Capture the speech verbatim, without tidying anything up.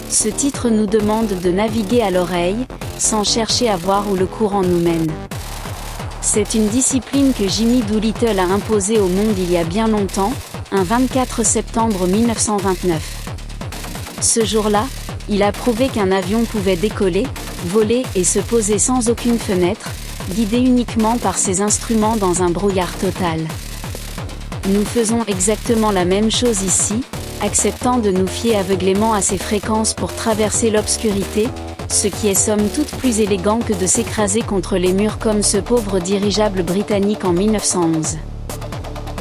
Ce titre nous demande de naviguer à l'oreille, sans chercher à voir où le courant nous mène. C'est une discipline que Jimmy Doolittle a imposée au monde il y a bien longtemps, un vingt-quatre septembre mille neuf cent vingt-neuf. Ce jour-là, il a prouvé qu'un avion pouvait décoller, voler et se poser sans aucune fenêtre, guidé uniquement par ses instruments dans un brouillard total. Nous faisons exactement la même chose ici, acceptant de nous fier aveuglément à ces fréquences pour traverser l'obscurité, ce qui est somme toute plus élégant que de s'écraser contre les murs comme ce pauvre dirigeable britannique en mille neuf cent onze.